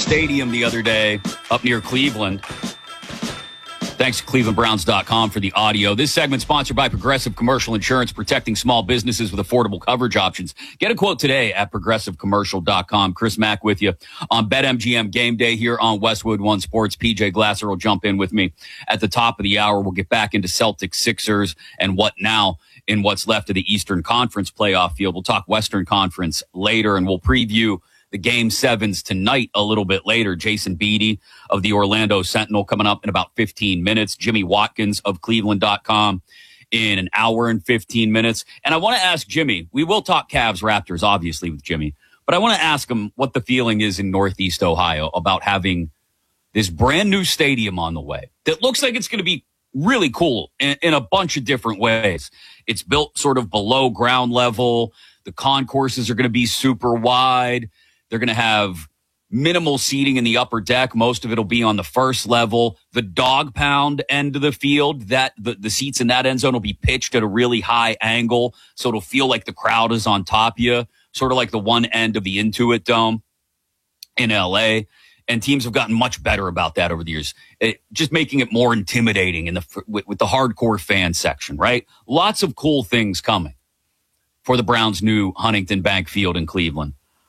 Stadium the other day up near Cleveland. Thanks to clevelandbrowns.com for the audio. This segment sponsored by Progressive Commercial Insurance, protecting small businesses with affordable coverage options. Get a quote today at progressivecommercial.com. Chris Mack with you on BetMGM Game Day here on Westwood One Sports. PJ Glasser will jump in with me at the top of the hour. We'll get back into Celtics, Sixers, and what now in what's left of the Eastern Conference playoff field. We'll talk Western Conference later, and we'll preview the Game 7s tonight a little bit later. Jason Beatty of the Orlando Sentinel coming up in about 15 minutes. Jimmy Watkins of Cleveland.com in an hour and 15 minutes. And I want to ask Jimmy, we will talk Cavs Raptors, obviously, with Jimmy, but I want to ask him what the feeling is in Northeast Ohio about having this brand new stadium on the way that looks like it's going to be really cool in a bunch of different ways. It's built sort of below ground level. The concourses are going to be super wide. They're going to have minimal seating in the upper deck. Most of it will be on the first level. The dog pound end of the field, that the seats in that end zone will be pitched at a really high angle, so it'll feel like the crowd is on top of you, sort of like the one end of the Intuit Dome in L.A., and teams have gotten much better about that over the years, just making it more intimidating with the hardcore fan section, right? Lots of cool things coming for the Browns' new Huntington Bank Field in Cleveland.